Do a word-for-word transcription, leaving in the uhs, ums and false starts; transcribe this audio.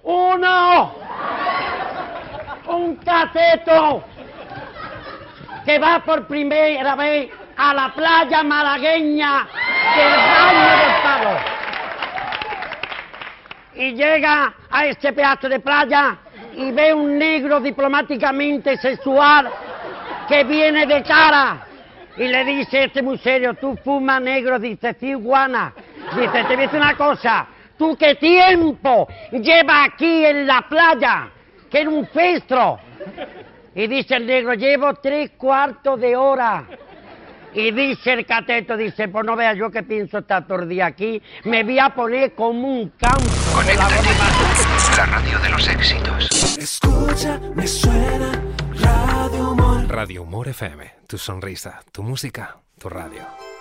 Uno, un cateto que va por primera vez a la playa malagueña del Baño del Palo. Y llega a este pedazo de playa y ve un negro diplomáticamente sexual que viene de cara. Y le dice este muy serio, tú fumas negro, dice, sí, guana. Dice, te voy a decir una cosa, ¿tú qué tiempo llevas aquí en la playa? Que era un festro. Y dice el negro, llevo tres cuartos de hora. Y dice el cateto, dice, pues no veas yo que pienso estar todo el día aquí, me voy a poner como un campo. Conéctate, la radio de los éxitos. Escucha, me suena Radio Humor. Radio Humor F M, tu sonrisa, tu música, tu radio.